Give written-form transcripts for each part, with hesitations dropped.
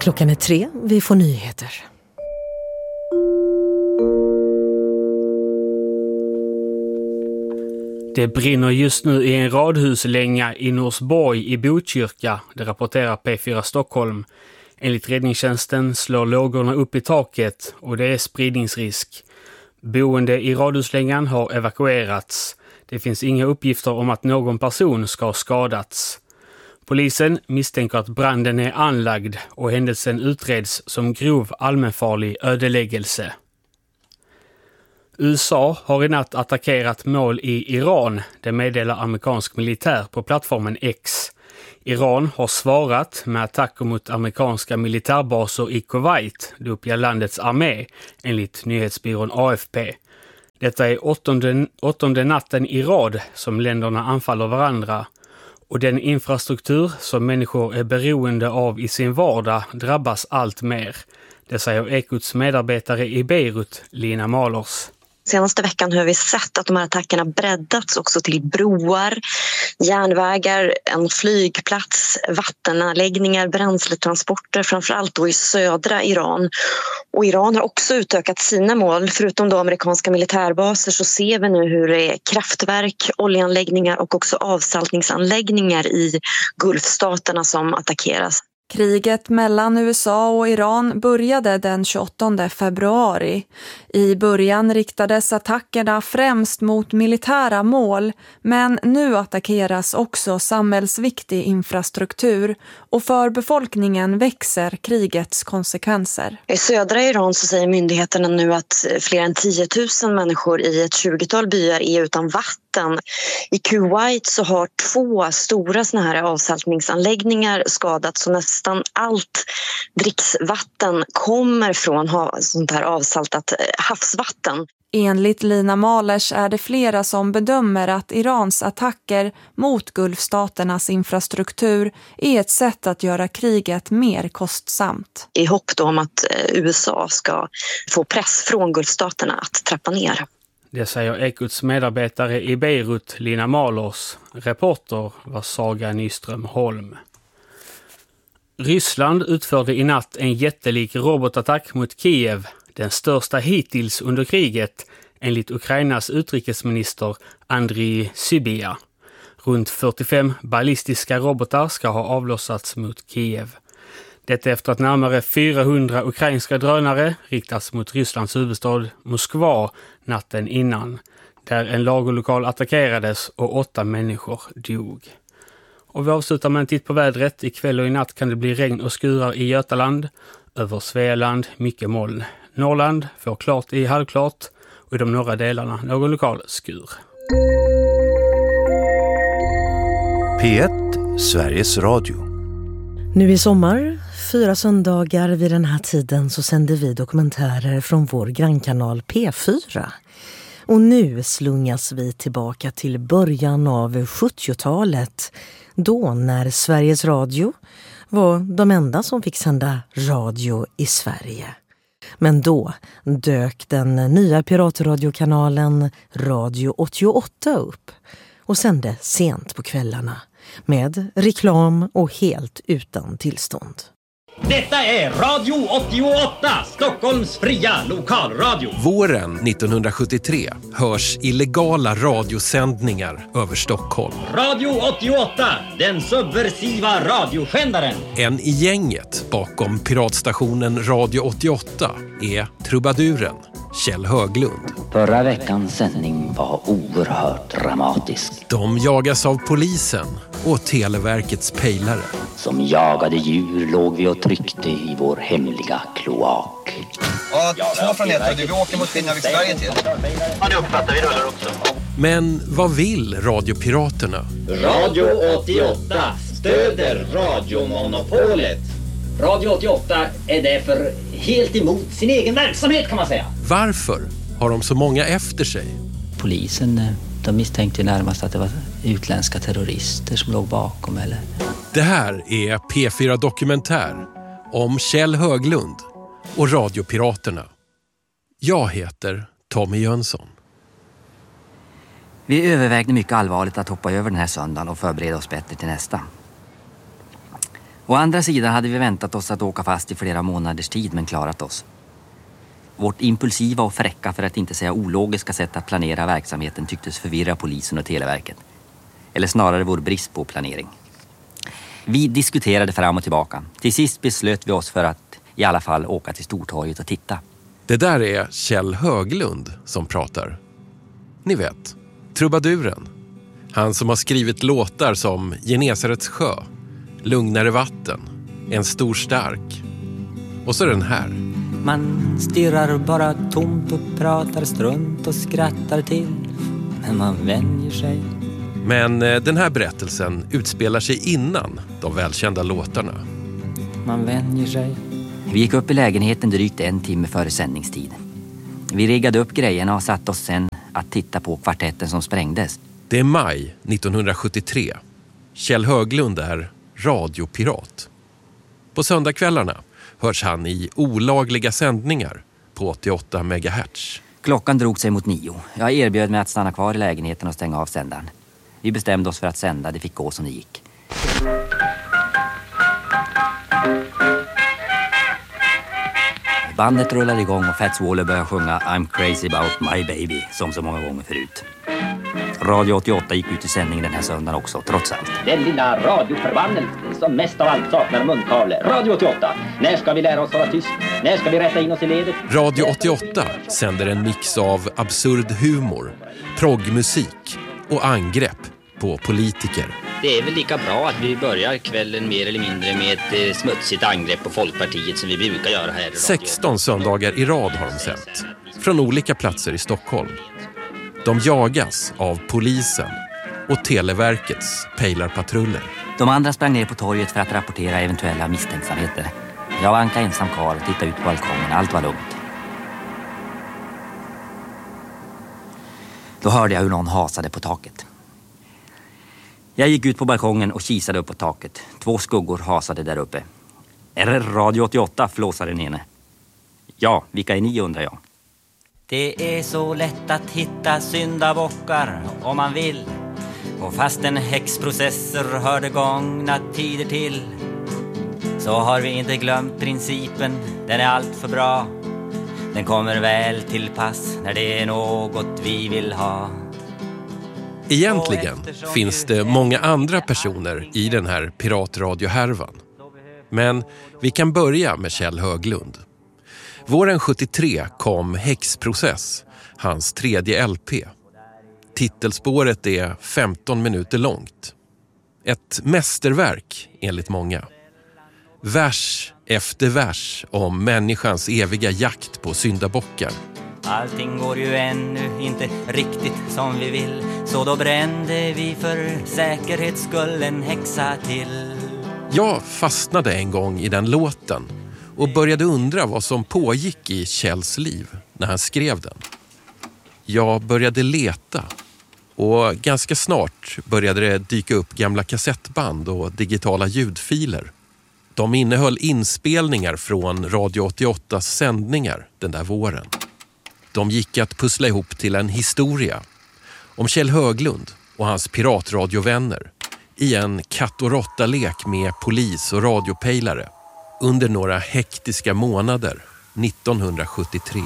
Klockan är 3, vi får nyheter. Det brinner just nu i en radhuslänga i Norsborg i Botkyrka, det rapporterar P4 Stockholm. Enligt räddningstjänsten slår lågorna upp i taket och det är spridningsrisk. Boende i radhuslängan har evakuerats. Det finns inga uppgifter om att någon person ska ha skadats. Polisen misstänker att branden är anlagd och händelsen utreds som grov allmänfarlig ödeläggelse. USA har i natt attackerat mål i Iran, det meddelar amerikansk militär på plattformen X. Iran har svarat med attacker mot amerikanska militärbaser i Kuwait, det uppger landets armé, enligt nyhetsbyrån AFP. Detta är åttonde natten i rad som länderna anfaller varandra. Och den infrastruktur som människor är beroende av i sin vardag drabbas allt mer. Det säger Ekots medarbetare i Beirut, Lina Malers. Senaste veckan har vi sett att de här attackerna breddats också till broar, järnvägar, en flygplats, vattenanläggningar, bränsletransporter, framförallt då i södra Iran. Och Iran har också utökat sina mål. Förutom då amerikanska militärbaser så ser vi nu hur det är kraftverk, oljeanläggningar och också avsaltningsanläggningar i Gulfstaterna som attackeras. Kriget mellan USA och Iran började den 28 februari. I början riktades attackerna främst mot militära mål, men nu attackeras också samhällsviktig infrastruktur och för befolkningen växer krigets konsekvenser. I södra Iran så säger myndigheterna nu att fler än 10 000 människor i ett 20-tal byar är utan vatten. I Kuwait så har 2 stora såna här avsaltningsanläggningar skadats och nästan allt dricksvatten kommer från sånt här avsaltat havsvatten. Enligt Lina Malers är det flera som bedömer att Irans attacker mot Gulfstaternas infrastruktur är ett sätt att göra kriget mer kostsamt. I hopp då om att USA ska få press från Gulfstaterna att trappa ner. Det säger Ekots medarbetare i Beirut, Lina Malers. Reporter var Saga Nyström Holm. Ryssland utförde i natt en jättelik robotattack mot Kiev, den största hittills under kriget, enligt Ukrainas utrikesminister Andriy Sybiha. Runt 45 ballistiska robotar ska ha avlossats mot Kiev. Detta efter att närmare 400 ukrainska drönare riktats mot Rysslands huvudstad Moskva natten innan, där en lagerlokal attackerades och 8 människor dog. Och vi avslutar med en titt på vädret. Ikväll och i natt kan det bli regn och skurar i Götaland. Över Svealand mycket moln. Norrland får klart i halvklart och i de norra delarna någon lokal skur. P1 Sveriges Radio. Nu i sommar, 4 söndagar vid den här tiden, så sänder vi dokumentärer från vår grannkanal P4. Och nu slungas vi tillbaka till början av 70-talet, då när Sveriges Radio var de enda som fick sända radio i Sverige. Men då dök den nya piratradiokanalen Radio 88 upp och sände sent på kvällarna med reklam och helt utan tillstånd. Detta är Radio 88, Stockholms fria lokalradio. Våren 1973 hörs illegala radiosändningar över Stockholm. Radio 88, den subversiva radioskändaren. En i gänget bakom piratstationen Radio 88 är trubaduren Kjell Höglund. Förra veckans sändning var oerhört dramatisk. De jagas av polisen och Televerkets pejlare. Som jagade djur låg vi och tryckte i vår hemliga kloak. Ja, 2 från ett. Vi åker mot Finnavik-Sverige till. Ja, det uppfattar vi rullar också. Men vad vill radiopiraterna? Radio 88 stöder radiomonopolet. Radio 88 är därför helt emot sin egen verksamhet, kan man säga. Varför har de så många efter sig? Polisen, de misstänkte närmast att det var utländska terrorister som låg bakom, eller? Det här är P4 Dokumentär om Kjell Höglund och radiopiraterna. Jag heter Tommy Jönsson. Vi övervägde mycket allvarligt att hoppa över den här söndagen och förbereda oss bättre till nästa. Å andra sidan hade vi väntat oss att åka fast i flera månaders tid men klarat oss. Vårt impulsiva och fräcka, för att inte säga ologiska sätt att planera verksamheten tycktes förvirra polisen och Televerket. Eller snarare vår brist på planering. Vi diskuterade fram och tillbaka. Till sist beslöt vi oss för att i alla fall åka till Stortorget och titta. Det där är Kjell Höglund som pratar. Ni vet, trubaduren. Han som har skrivit låtar som Genesarets sjö, Lugnare vatten, En stor stark. Och så den här. Man stirrar bara tomt och pratar strunt och skrattar till. Men man vänjer sig. Men den här berättelsen utspelar sig innan de välkända låtarna. Man vänjer sig. Vi gick upp i lägenheten drygt 1 timme före sändningstid. Vi riggade upp grejerna och satt oss sen att titta på kvartetten som sprängdes. Det är maj 1973. Kjell Höglund är radiopirat. På söndagskvällarna hörs han i olagliga sändningar på 88 MHz. Klockan drog sig mot 9. Jag erbjöd mig att stanna kvar i lägenheten och stänga av sändaren. Vi bestämde oss för att sända, det fick gå som det gick. Bandet rullade igång och Fats Waller började sjunga I'm crazy about my baby, som så många gånger förut. Radio 88 gick ut i sändning den här söndagen också, trots allt. Den lilla radioförbannelsen som mest av allt saknar munkavle. Radio 88, när ska vi lära oss vara tyst? När ska vi rätta in oss i ledet? Radio 88 sänder en mix av absurd humor, proggmusik och angrepp på politiker. Det är väl lika bra att vi börjar kvällen mer eller mindre med ett smutsigt angrepp på Folkpartiet som vi brukar göra här i radio. 16 söndagar i rad har de sänt, från olika platser i Stockholm. De jagas av polisen och Televerkets pejlarpatruller. De andra sprang ner på torget för att rapportera eventuella misstänksamheter. Jag var Anka ensam kvar och tittade ut på balkongen. Allt var lugnt. Då hörde jag hur någon hasade på taket. Jag gick ut på balkongen och kisade upp på taket. 2 skuggor hasade där uppe. Är det Radio 88, flåsade den ene. Ja, vilka är ni, undrar jag. Det är så lätt att hitta syndabockar om man vill. Och fast en häxprocesser hörde gångna tider till, så har vi inte glömt principen, den är allt för bra. Den kommer väl till pass när det är något vi vill ha. Egentligen finns det många andra personer i den här piratradiohärvan. Men vi kan börja med Kjell Höglund. Våren 73 kom Häxprocess, hans 3:e LP. Titelspåret är 15 minuter långt. Ett mästerverk enligt många. Vers efter vers om människans eviga jakt på syndabockar. Allting går ju ännu inte riktigt som vi vill, så då brände vi för säkerhets skull en häxa till. Jag fastnade en gång i den låten och började undra vad som pågick i Kjells liv när han skrev den. Jag började leta och ganska snart började det dyka upp gamla kassettband och digitala ljudfiler. De innehöll inspelningar från Radio 88s sändningar den där våren. De gick att pussla ihop till en historia om Kjell Höglund och hans piratradiovänner i en katt- och råttalek med polis och radiopejlare under några hektiska månader 1973.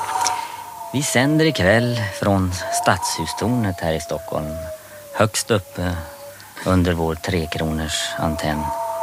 Vi sänder ikväll från Stadshustornet här i Stockholm, högst uppe under vår 3-kronors antenn.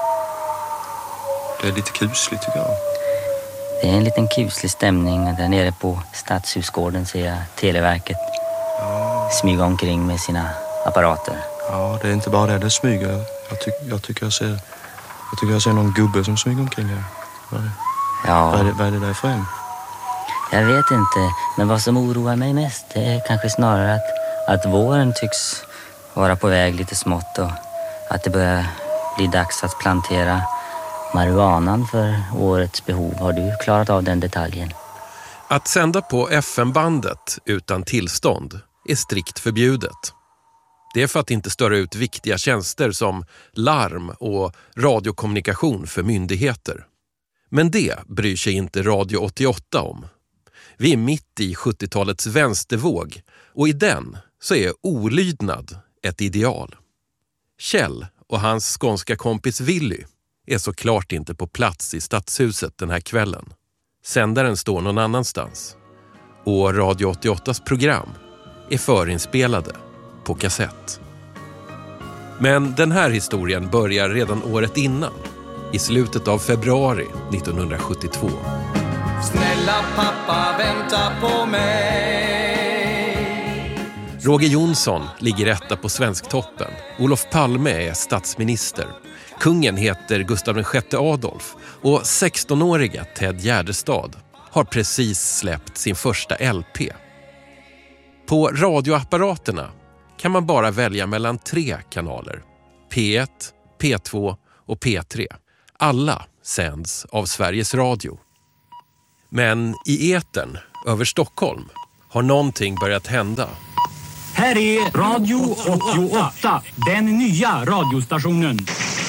Det är lite kusligt tycker jag. Det är en liten kuslig stämning. Där nere på Stadshusgården ser jag Televerket smyga omkring med sina apparater. Ja, det är inte bara det smyger. Jag tycker jag ser någon gubbe som smyger omkring här. Vad är det där för en? Jag vet inte, men vad som oroar mig mest är kanske snarare att våren tycks vara på väg lite smått och att det börjar bli dags att plantera marijuanan för årets behov. Har du klarat av den detaljen? Att sända på FM-bandet utan tillstånd är strikt förbjudet. Det är för att inte störa ut viktiga tjänster som larm och radiokommunikation för myndigheter. Men det bryr sig inte Radio 88 om. Vi är mitt i 70-talets vänstervåg och i den så är olydnad ett ideal. Kjell och hans skånska kompis Willy är såklart inte på plats i Stadshuset den här kvällen. Sändaren står någon annanstans. Och Radio 88s program är förinspelade på kassett. Men den här historien börjar redan året innan, i slutet av februari 1972. Snälla pappa, vänta på mig. Roger Jonsson ligger etta på Svensktoppen. Olof Palme är statsminister. Kungen heter Gustav VI Adolf och 16-åriga Ted Gärdestad har precis släppt sin första LP. På radioapparaterna kan man bara välja mellan 3 kanaler. P1, P2 och P3. Alla sänds av Sveriges Radio. Men i etern över Stockholm har någonting börjat hända. Här är Radio 88, den nya radiostationen.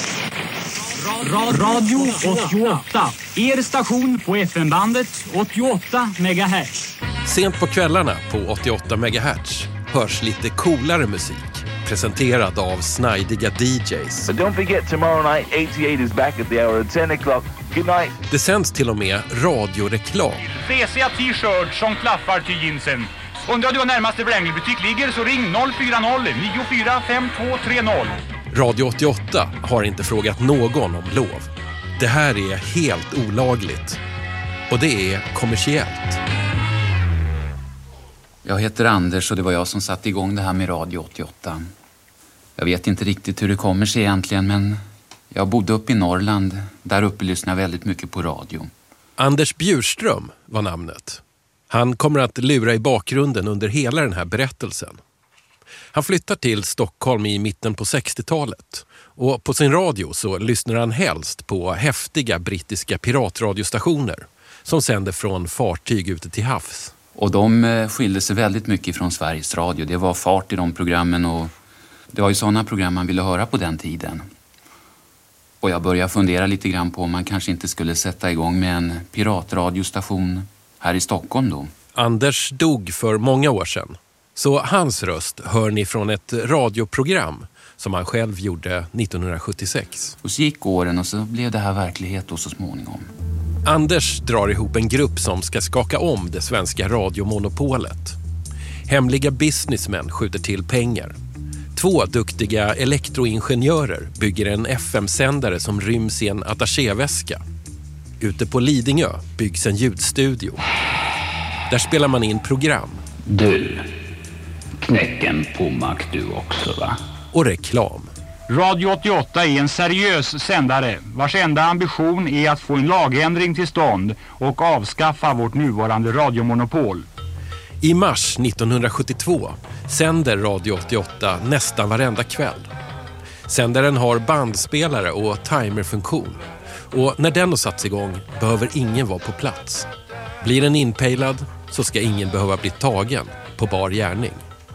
Radio 88, er station på FM-bandet 88 MHz. Sent på kvällarna på 88 MHz hörs lite coolare musik, presenterad av snajdiga DJs. But don't forget tomorrow night 88 is back at the hour at 10 o'clock. Good night. Det sänds till och med radioreklam. Resiga t-shirts som klaffar till jeansen. Undrar du var närmaste Wrangler-butik ligger så ring 040-945230. Radio 88 har inte frågat någon om lov. Det här är helt olagligt. Och det är kommersiellt. Jag heter Anders och det var jag som satte igång det här med Radio 88. Jag vet inte riktigt hur det kommer sig egentligen, men jag bodde uppe i Norrland. Där uppe lyssnade jag väldigt mycket på radio. Anders Bjurström var namnet. Han kommer att lura i bakgrunden under hela den här berättelsen. Han flyttar till Stockholm i mitten på 60-talet. Och på sin radio så lyssnar han helst på häftiga brittiska piratradiostationer som sänder från fartyg ute till havs. Och de skilde sig väldigt mycket från Sveriges Radio. Det var fart i de programmen och det var ju sådana program man ville höra på den tiden. Och jag började fundera lite grann på om man kanske inte skulle sätta igång med en piratradiostation här i Stockholm då. Anders dog för många år sedan. Så hans röst hör ni från ett radioprogram som han själv gjorde 1976. Och så gick åren och så blev det här verklighet då så småningom. Anders drar ihop en grupp som ska skaka om det svenska radiomonopolet. Hemliga businessmän skjuter till pengar. 2 duktiga elektroingenjörer bygger en FM-sändare som ryms i en attachéväska. Ute på Lidingö byggs en ljudstudio. Där spelar man in program. Du, knäcken på Mac du också va? Och reklam. Radio 88 är en seriös sändare vars enda ambition är att få en lagändring till stånd och avskaffa vårt nuvarande radiomonopol. I mars 1972 sänder Radio 88 nästan varenda kväll. Sändaren har bandspelare och timerfunktion. Och när den har satts igång behöver ingen vara på plats. Blir den inpejlad så ska ingen behöva bli tagen på bar gärning.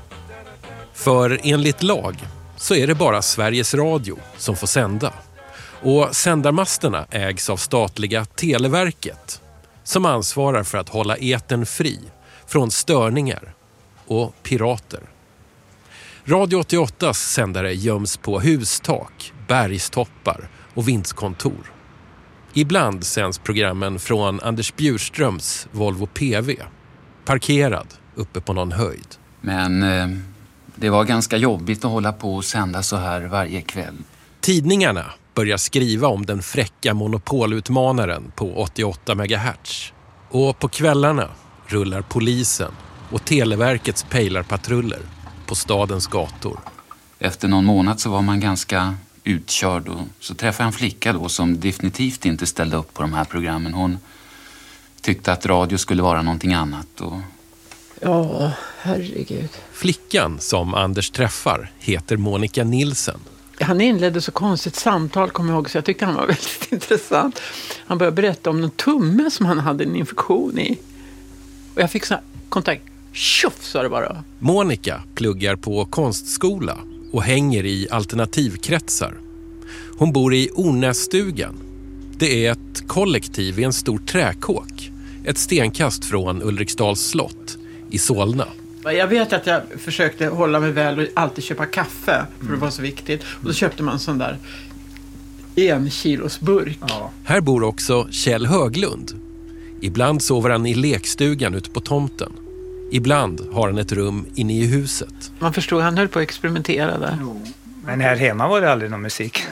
För enligt lag så är det bara Sveriges Radio som får sända. Och sändarmasterna ägs av statliga Televerket som ansvarar för att hålla etern fri från störningar och pirater. Radio 88s sändare göms på hustak, bergstoppar och vindskontor. Ibland sänds programmen från Anders Bjurströms Volvo PV, parkerad uppe på någon höjd. Men det var ganska jobbigt att hålla på och sända så här varje kväll. Tidningarna börjar skriva om den fräcka monopolutmanaren på 88 MHz. Och på kvällarna rullar polisen och Televerkets pejlarpatruller på stadens gator. Efter någon månad så var man ganska utkörd och så träffade jag en flicka då som definitivt inte ställde upp på de här programmen. Hon tyckte att radio skulle vara någonting annat. Och... Ja, herregud. Flickan som Anders träffar heter Monica Nilsen. Han inledde så konstigt samtal, kommer jag ihåg, så jag tyckte han var väldigt intressant. Han började berätta om någon tumme som han hade en infektion i. Och jag fick sån här kontakt. Tjoff, sa det bara. Monica pluggar på konstskola och hänger i alternativkretsar. Hon bor i Ornässtugan. Det är ett kollektiv i en stor träkåk. Ett stenkast från Ulriksdals slott i Solna. Jag vet att jag försökte hålla mig väl och alltid köpa kaffe, för det var så viktigt. Och då köpte man sån där 1 kilos burk. Ja. Här bor också Kjell Höglund. Ibland sover han i lekstugan ute på tomten. Ibland har han ett rum inne i huset. Man förstod, han höll på att experimentera där. Jo. Men här hemma var det aldrig någon musik.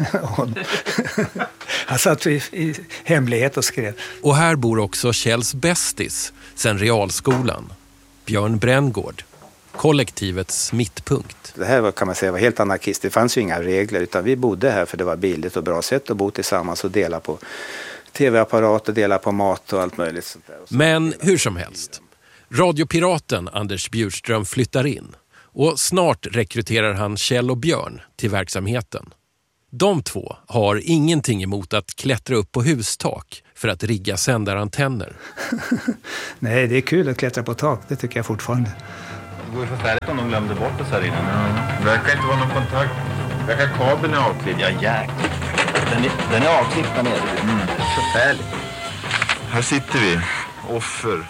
Han satt i hemlighet och skrev. Och här bor också Kjells bästis sen realskolan. Björn Bränngård. Kollektivets mittpunkt. Det här var, kan man säga, var helt anarkistiskt. Det fanns ju inga regler utan vi bodde här för det var billigt och bra sätt att bo tillsammans och dela på tv-apparat och dela på mat och allt möjligt. Sånt där. Men hur som helst. Radiopiraten Anders Bjurström flyttar in och snart rekryterar han Kjell och Björn till verksamheten. De två har ingenting emot att klättra upp på hustak för att rigga sändarantenner. Nej, det är kul att klättra på tak, det tycker jag fortfarande. Det går ju förfärligt om de glömde bort oss här inne. Det verkar inte vara någon kontakt. Det verkar kabeln är avklippt. Ja, jäklar. Den är avklippt där nere. Förfärligt. Här sitter vi. Offer.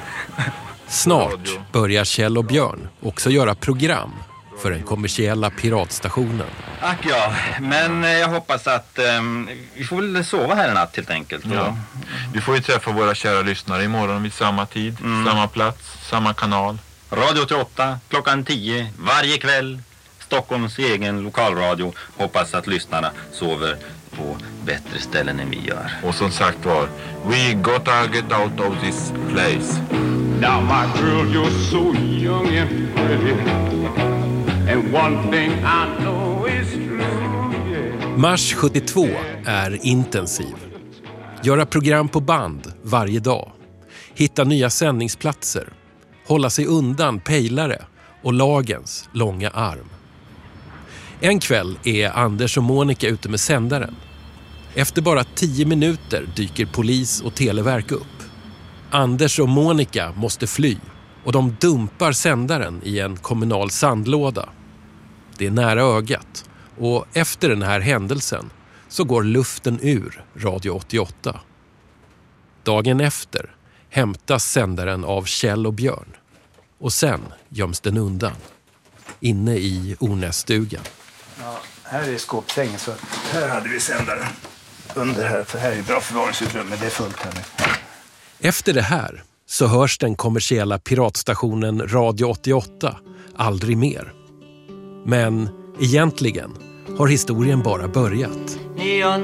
Snart börjar Kjell och Björn också göra program för den kommersiella piratstationen. Ack ja, men jag hoppas att vi får väl sova här en natt helt enkelt. Ja. Vi får ju träffa våra kära lyssnare imorgon vid samma tid, samma plats, samma kanal. Radio 88, klockan 10, varje kväll. Stockholms egen lokalradio. Hoppas att lyssnarna sover på bättre ställen än vi gör. Och som sagt var, we gotta get out of this place. Now my girl, you're so young and pretty. And one thing I know is true, yeah. Mars 72 är intensiv. Göra program på band varje dag. Hitta nya sändningsplatser. Hålla sig undan pejlare och lagens långa arm. En kväll är Anders och Monica ute med sändaren. Efter bara 10 minuter dyker polis och televerk upp. Anders och Monica måste fly och de dumpar sändaren i en kommunal sandlåda. Det är nära ögat och efter den här händelsen så går luften ur Radio 88. Dagen efter hämtas sändaren av Kjell och Björn och sen göms den undan inne i Ornässtugan. Ja, här är skåpsängen så här hade vi sändaren under här för här är bra förvaringsutrymme men det är fullt här nu. Efter det här så hörs den kommersiella piratstationen Radio 88 aldrig mer. Men egentligen har historien bara börjat.